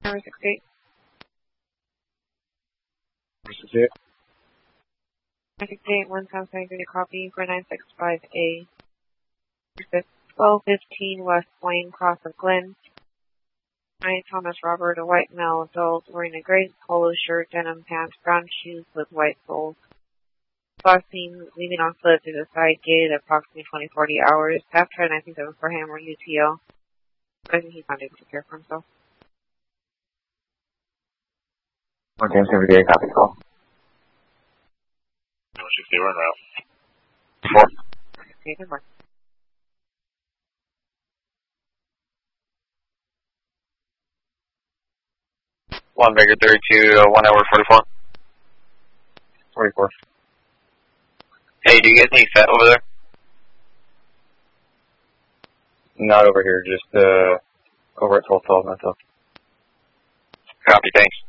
Number 68. 68. 68, 1773 copy for 965A. 1215 West Wayne, Cross of Glen. I, Thomas Robert, a white male adult, wearing a gray polo shirt, denim pants, brown shoes with white soles. Last seen leaving on foot through the side gate at approximately 20-40 hours. After 1974 for him or UTL. I think he's not able to care for himself. Okay, every day, copy call. 60 run route. 4. Okay, good morning. One Baker 32, 1 hour 44. 44. Hey, do you guys need set over there? Not over here, just over at 1212 myself. Copy, thanks.